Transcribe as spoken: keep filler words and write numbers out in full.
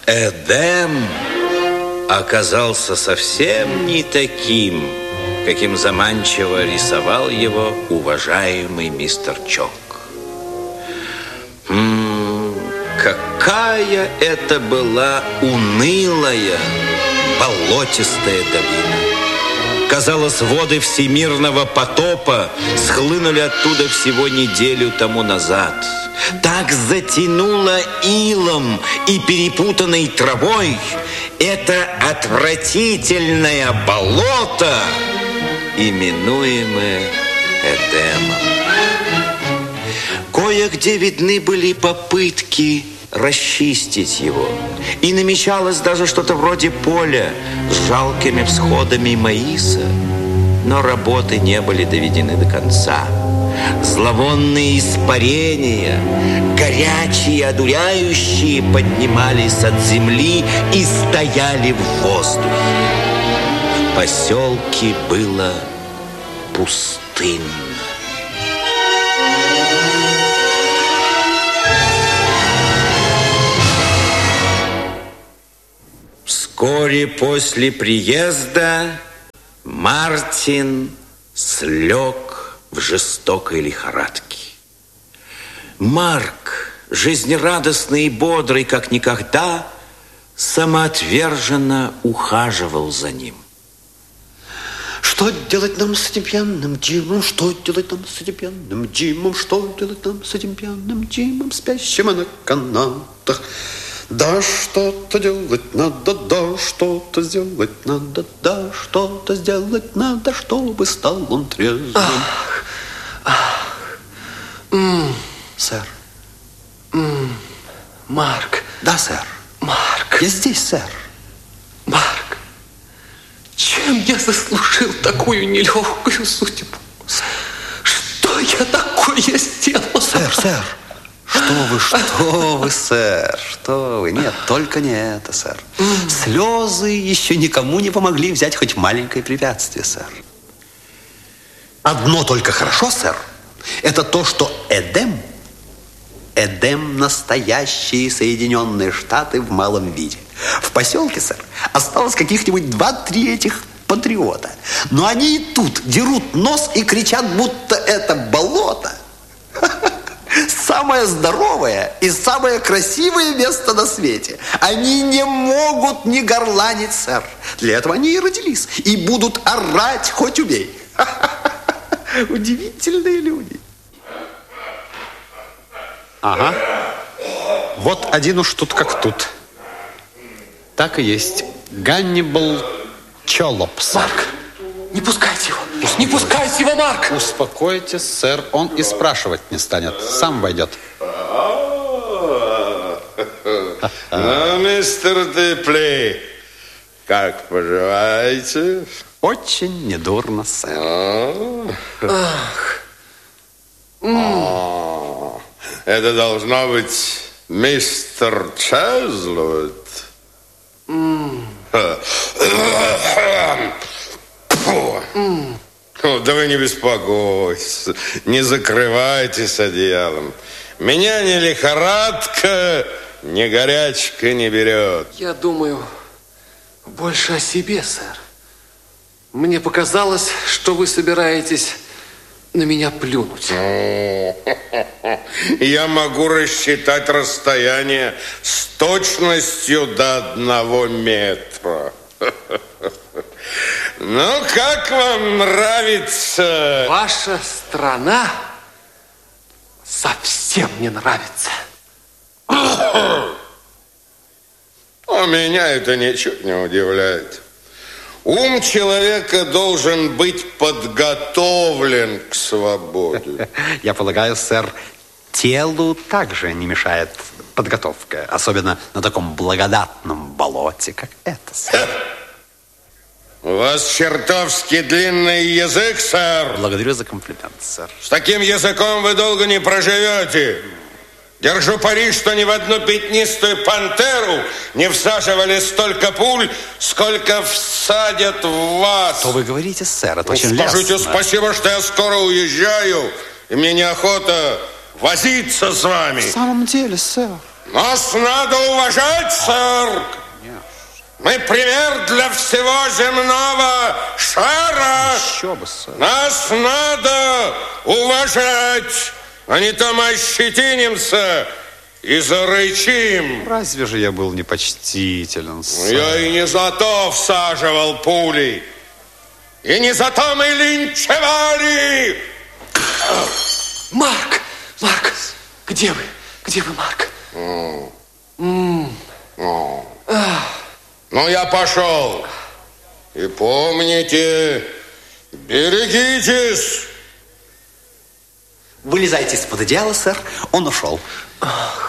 Эдем оказался совсем не таким, каким заманчиво рисовал его уважаемый мистер Чок. М-м, какая это была унылая, болотистая долина. Казалось, воды всемирного потопа схлынули оттуда всего неделю тому назад. Так затянуло илом и перепутанной травой это отвратительное болото, именуемое Эдемом. Кое-где видны были попытки расчистить его. И намечалось даже что-то вроде поля с жалкими всходами маиса. Но работы не были доведены до конца. Зловонные испарения, горячие, одуряющие, поднимались от земли и стояли в воздухе. В поселке было пустынно. Вскоре после приезда Мартин слег в жестокой лихорадке. Марк, жизнерадостный и бодрый, как никогда, самоотверженно ухаживал за ним. Что делать нам с этим пьяным Джимом? Что делать нам с этим пьяным Джимом? Что делать нам с этим пьяным Джимом, спящим на канатах? Да, что-то делать надо, да, что-то сделать надо, да, что-то сделать надо, чтобы стал он трезвым. Ах, ах. М-м. Сэр. М-м. Марк. Да, сэр. Марк. Я здесь, сэр. Марк, чем я заслужил такую нелегкую судьбу? Сэр. Что я такое сделал? Сэр, сэр. Что вы, что вы, сэр, что вы? Нет, только не это, сэр. Слезы еще никому не помогли взять хоть маленькое препятствие, сэр. Одно только хорошо, сэр, это то, что Эдем, Эдем – настоящие Соединенные Штаты в малом виде. В поселке, сэр, осталось каких-нибудь два-три этих патриота. Но они и тут дерут нос и кричат, будто это болото самое здоровое и самое красивое место на свете. Они не могут не горланить, сэр. Для этого они и родились. И будут орать, хоть убей. Удивительные люди. Ага. Вот один уж тут как тут. Так и есть. Ганнибал Чоллопс. Марк, не пускайте его. Не пускайте его, Марк. Успокойтесь, сэр. Он и спрашивать не станет. Сам войдет. Ну, мистер Дипли, как поживаете? Очень недурно, сэр. Ах. О, это должно быть мистер Чезлвуд. Фу. Да вы не беспокойтесь, не закрывайтесь одеялом. Меня ни лихорадка, ни горячка не берет. Я думаю больше о себе, сэр. Мне показалось, что вы собираетесь на меня плюнуть. Я могу рассчитать расстояние с точностью до одного метра. Ну, как вам нравится? Ваша страна совсем не нравится. А меня это ничуть не удивляет. Ум человека должен быть подготовлен к свободе. Я полагаю, сэр, телу также не мешает подготовка, особенно на таком благодатном болоте, как это, сэр. У вас чертовски длинный язык, сэр. Благодарю за комплимент, сэр. С таким языком вы долго не проживете. Держу пари, что ни в одну пятнистую пантеру не всаживали столько пуль, сколько всадят в вас. Что вы говорите, сэр? Это Ну, очень скажите лестно. спасибо, что я скоро уезжаю, и мне неохота возиться с вами. В самом деле, сэр. Нас надо уважать, сэр. Мы пример для всего земного шара. Еще бы, сэр. Нас надо уважать, а не то мы ощетинимся и зарычим. Разве же я был непочтителен, сэр? Я и не за то всаживал пули. И не за то мы линчевали. Марк! Марк! Где вы? Где вы, Марк? Mm. Mm. Oh. Ну, я пошел. И помните, берегитесь. Вылезайте из-под одеяла, сэр. Он ушел.